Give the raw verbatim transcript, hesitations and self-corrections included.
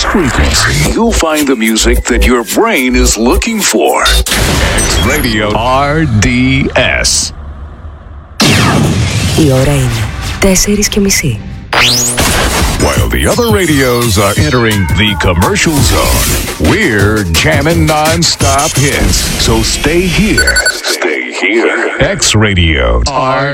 this frequency, you'll find the music that your brain is looking for. X Radio αρ ντι ες. Η ώρα είναι τέσσερις και μισή. While the other radios are entering the commercial zone, we're jamming non-stop hits. So stay here. Stay here. X Radio R